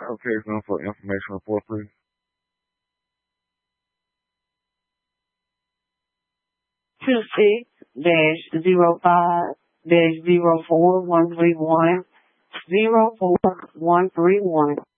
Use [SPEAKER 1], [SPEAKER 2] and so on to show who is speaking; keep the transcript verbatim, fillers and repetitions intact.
[SPEAKER 1] Okay, so for information report, please.
[SPEAKER 2] Two six dash zero five dash zero four one three one zero four one three one.